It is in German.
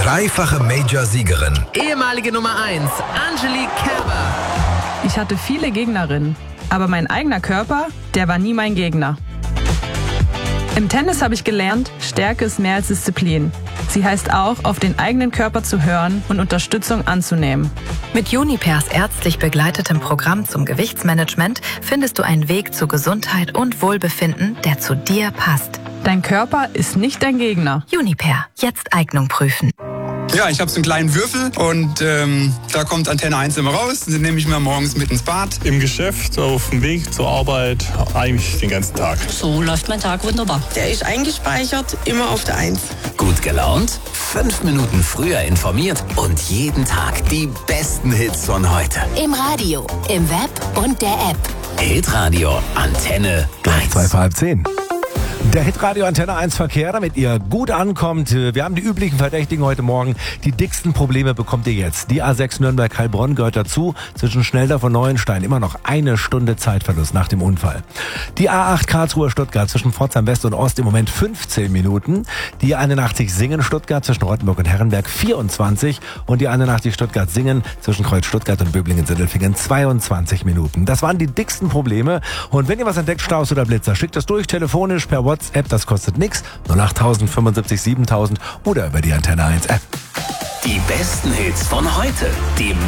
Dreifache Major-Siegerin. Ehemalige Nummer 1, Angelique Kerber. Ich hatte viele Gegnerinnen, aber mein eigener Körper, der war nie mein Gegner. Im Tennis habe ich gelernt, Stärke ist mehr als Disziplin. Sie heißt auch, auf den eigenen Körper zu hören und Unterstützung anzunehmen. Mit Junipers ärztlich begleitetem Programm zum Gewichtsmanagement findest du einen Weg zu Gesundheit und Wohlbefinden, der zu dir passt. Dein Körper ist nicht dein Gegner. Juniper, jetzt Eignung prüfen. Ja, ich habe so einen kleinen Würfel und da kommt Antenne 1 immer raus. Den nehme ich mir morgens mit ins Bad. Im Geschäft, auf dem Weg zur Arbeit, eigentlich den ganzen Tag. So läuft mein Tag wunderbar. Der ist eingespeichert, immer auf der 1. Gut gelaunt, 5 Minuten früher informiert und jeden Tag die besten Hits von heute. Im Radio, im Web und der App. Hitradio Antenne 1. 9:30. Der Hitradio Antenne 1 Verkehr, damit ihr gut ankommt. Wir haben die üblichen Verdächtigen heute Morgen. Die dicksten Probleme bekommt ihr jetzt. Die A6 Nürnberg-Heilbronn gehört dazu. Zwischen Schnelldorf und Neuenstein immer noch 1 Stunde Zeitverlust nach dem Unfall. Die A8 Karlsruhe-Stuttgart zwischen Pforzheim West und Ost im Moment 15 Minuten. Die 81 Singen-Stuttgart zwischen Rottenburg und Herrenberg 24. Und die 81 Stuttgart-Singen zwischen Kreuz Stuttgart und Böblingen-Sindelfingen 22 Minuten. Das waren die dicksten Probleme. Und wenn ihr was entdeckt, Staus oder Blitzer, schickt es durch, telefonisch, per WhatsApp, das kostet nichts. 08000 75 7000 oder über die Antenne 1 App. Die besten Hits von heute. Die